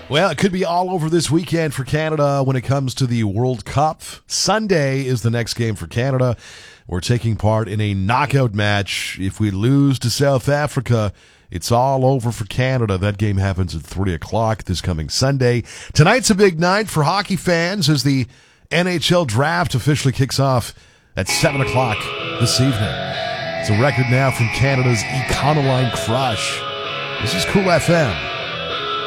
Well, it could be all over this weekend for Canada when it comes to the World Cup. Sunday is the next game for Canada. We're taking part in a knockout match. If we lose to South Africa, it's all over for Canada. That game happens at 3 o'clock this coming Sunday. Tonight's a big night for hockey fans as the NHL draft officially kicks off at 7 o'clock this evening. It's a record now from Canada's Econoline Crush. This is Cool FM.